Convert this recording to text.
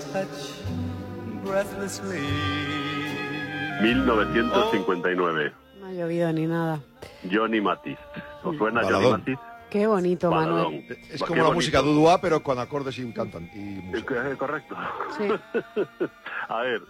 1959. No ha llovido ni nada. Johnny Mathis. ¿Os suena Baladón. Johnny Mathis? Qué bonito, Baladón. Manuel. Es Qué como la bonito. música dudua, pero con acordes y música. Correcto. Sí. A ver,